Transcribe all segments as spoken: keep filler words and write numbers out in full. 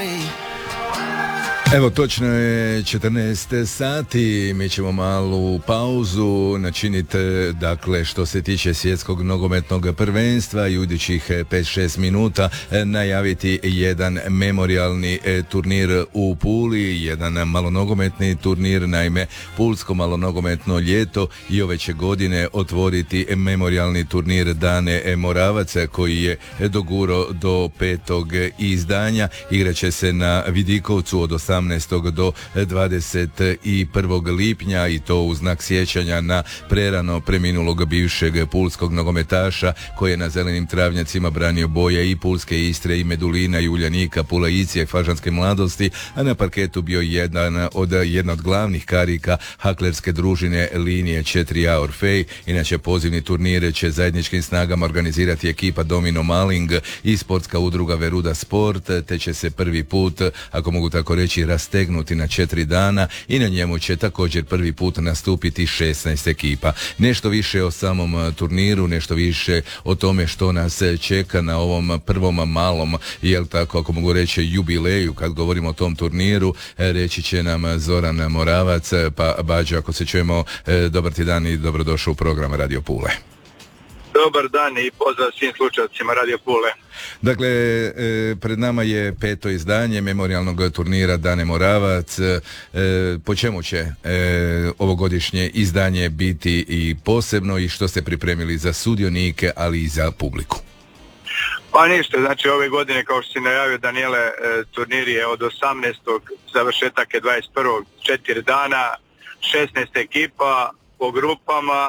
Evo, točno je četrnaest sati, mi ćemo malu pauzu načiniti, dakle, što se tiče svjetskog nogometnog prvenstva i u idućih pet šest minuta najaviti jedan memorialni turnir u Puli, jedan malonogometni turnir, naime, Pulsko malonogometno ljeto i ove će godine otvoriti memorialni turnir Dane Moravac koji je doguro do petog izdanja. Igraće se na Vidikovcu od osamnaestog do dvadeset prvog lipnja i to u znak sjećanja na prerano preminulog bivšeg pulskog nogometaša koji je na zelenim travnjacima branio boje i Pulske Istre i Medulina i Uljanika, Pula Icije, Fažanske mladosti, a na parketu bio jedan od, jedna od glavnih karika haklerske družine linije četiri A Orfej. Inače, pozivni turnire će zajedničkim snagama organizirati ekipa Domino Maling i sportska udruga Veruda Sport, te će se prvi put, ako mogu tako reći, rastegnuti na četiri dana i na njemu će također prvi put nastupiti šesnaest ekipa. Nešto više o samom turniru, nešto više o tome što nas čeka na ovom prvom malom, jel tako, ako mogu reći, jubileju kad govorimo o tom turniru, reći će nam Zoran Moravac. Pa Bađo, ako se čujemo, dobar ti dan i dobrodošao u program Radio Pule. Dobar dan i pozdrav svim slušalcima Radio Pule. Dakle, pred nama je peto izdanje memorialnog turnira Dane Moravac. Po čemu će ovogodišnje izdanje biti i posebno i što ste pripremili za sudionike, ali i za publiku? Pa ništa, znači ove godine, kao što si najavio, Danijele, turnir je od osamnaestog završetak je dvadeset prvog četiri dana, šesnaest ekipa po grupama,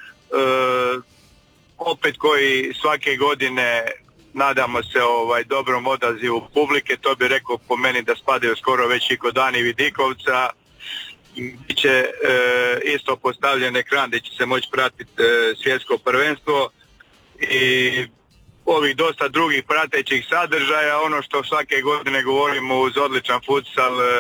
e, opet koji svake godine nadamo se ovaj dobrom odazivu publike. To bi rekao po meni da spadaju skoro već i kod Dani Vidikovca. Biće e, isto postavljen ekran gdje će se moći pratiti e, svjetsko prvenstvo i ovih dosta drugih pratećih sadržaja. Ono što svake godine govorimo, uz odličan futsal, e,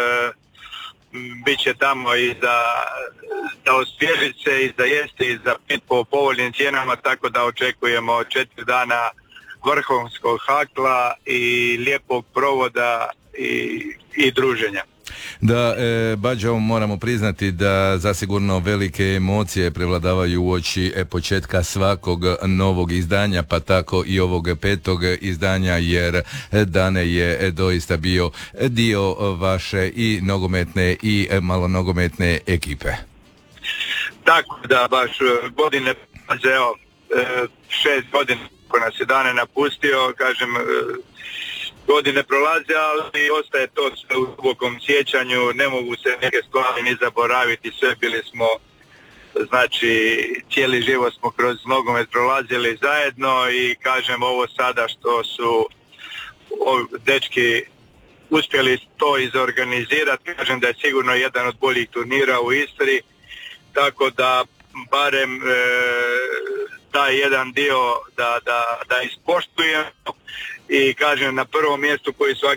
bit će tamo i za, za osvježit se, i za jesti, i za pit po povoljnim cijenama, tako da očekujemo četiri dana vrhunskog hakla i lijepog provoda i, i druženja. Da, e, Bađo, moramo priznati da zasigurno velike emocije prevladavaju uoči e, početka svakog novog izdanja, pa tako i ovog petog izdanja, jer Dane je doista bio dio vaše i nogometne i malonogometne ekipe. Tako da, baš godine, evo, šest godina ko nas je Dane napustio, kažem, godine prolaze, ali ostaje to sve u dubokom sjećanju, ne mogu se neke stvari ni zaboraviti, sve bili smo, znači cijeli život smo kroz nogomet prolazili zajedno i kažem, ovo sada što su ovi dečki uspjeli to izorganizirati, kažem da je sigurno jedan od boljih turnira u Istri, tako da barem e, taj jedan dio da, da, da ispoštujemo. I kažem, na prvom mjestu koji svake